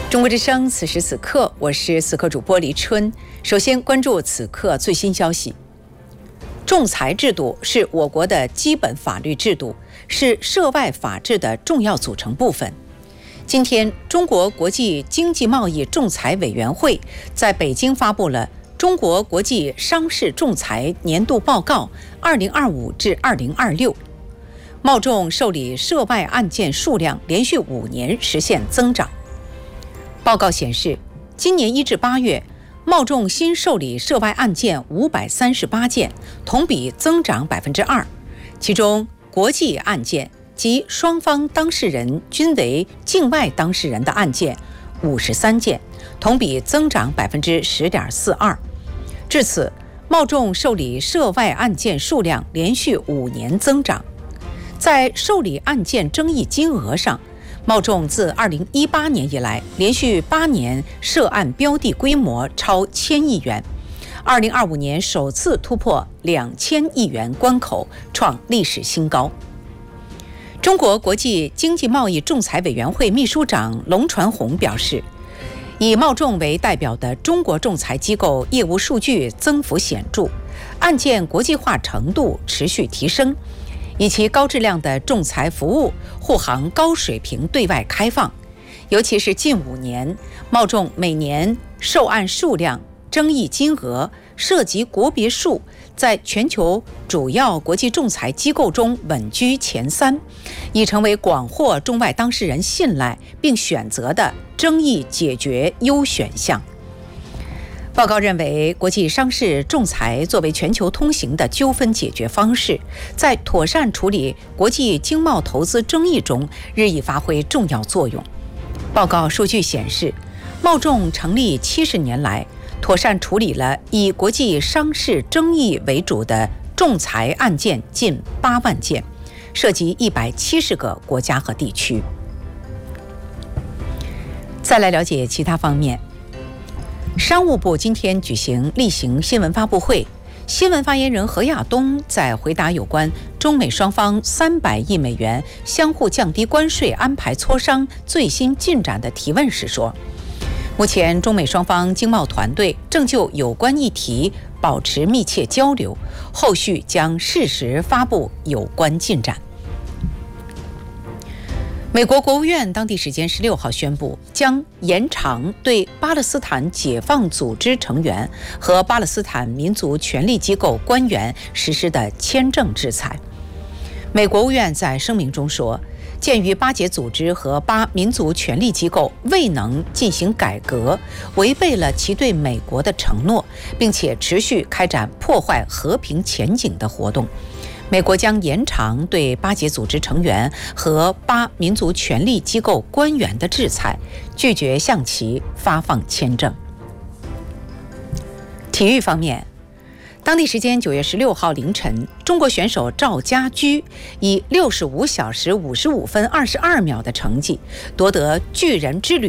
中国之声，此时此刻，我是此刻主播黎春。首先关注此刻最新消息。仲裁制度是我国的基本法律制度，是涉外法治的重要组成部分。今天，中国国际经济贸易仲裁委员会在北京发布了《中国国际商事仲裁年度报告 （2025 至2026》》。贸仲受理涉外案件数量连续5年实现增长。报告显示，今年1至8月，贸仲新受理涉外案件538件，同比增长2%。其中，国际案件及双方当事人均为境外当事人的案件53件，同比增长10.42%。至此，贸仲受理涉外案件数量连续5年增长。在受理案件争议金额上，贸仲自2018年以来，连续8年涉案标的规模超1000亿元，2025年首次突破2000亿元关口，创历史新高。中国国际经济贸易仲裁委员会秘书长龙传宏表示，以贸仲为代表的中国仲裁机构业务数据增幅显著，案件国际化程度持续提升，以其高质量的仲裁服务护航高水平对外开放。尤其是近5年，贸仲每年受案数量、争议金额、涉及国别数在全球主要国际仲裁机构中稳居前3，已成为广获中外当事人信赖并选择的争议解决优选项。报告认为，国际商事仲裁作为全球通行的纠纷解决方式，在妥善处理国际经贸投资争议中日益发挥重要作用。报告数据显示，贸仲成立70年来，妥善处理了以国际商事争议为主的仲裁案件近8万件，涉及170个国家和地区。再来了解其他方面。商务部今天举行例行新闻发布会，新闻发言人何亚东在回答有关中美双方300亿美元相互降低关税安排磋商最新进展的提问时说，目前中美双方经贸团队正就有关议题保持密切交流，后续将适时发布有关进展。美国国务院当地时间16号宣布，将延长对巴勒斯坦解放组织成员和巴勒斯坦民族权力机构官员实施的签证制裁。美国务院在声明中说，鉴于巴解组织和巴民族权力机构未能进行改革，违背了其对美国的承诺，并且持续开展破坏和平前景的活动，美国将延长对巴解组织成员和巴民族权力机构官员的制裁，拒绝向其发放签证。体育方面，当地时间9月16号凌晨，中国选手赵家驹以65小时55分22秒的成绩夺得巨人之旅